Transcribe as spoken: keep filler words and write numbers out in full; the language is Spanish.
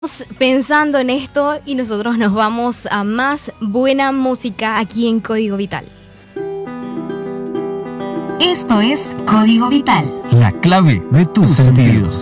Pensando en esto y nosotros nos vamos a más buena música aquí en Código Vital. Esto es Código Vital. La clave de tus sentidos.